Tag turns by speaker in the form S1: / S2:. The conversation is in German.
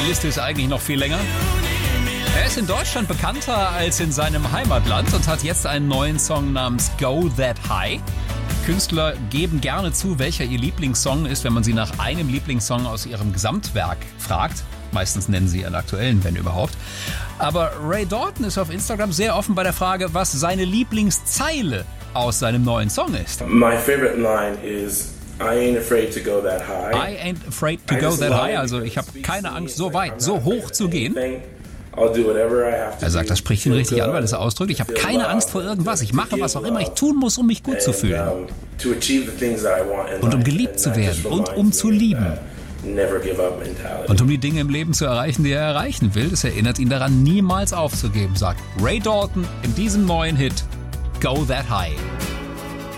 S1: Liste ist eigentlich noch viel länger. Er ist in Deutschland bekannter als in seinem Heimatland und hat jetzt einen neuen Song namens Go That High. Künstler geben gerne zu, welcher ihr Lieblingssong ist, wenn man sie nach einem Lieblingssong aus ihrem Gesamtwerk fragt. Meistens nennen sie ihren aktuellen, wenn überhaupt. Aber Ray Dalton ist auf Instagram sehr offen bei der Frage, was seine Lieblingszeile aus seinem neuen Song ist.
S2: My favorite line is I ain't afraid to go that high.
S1: I ain't afraid to go that high. Also ich habe keine Angst, so weit, so hoch zu gehen. Er sagt, das spricht ihn richtig an, weil es ausdrückt, ich habe keine Angst vor irgendwas. Ich mache, was auch immer ich tun muss, um mich gut zu fühlen. Und um geliebt zu werden und um zu lieben. Und um die Dinge im Leben zu erreichen, die er erreichen will, das erinnert ihn daran, niemals aufzugeben, sagt Ray Dalton in diesem neuen Hit Go That High.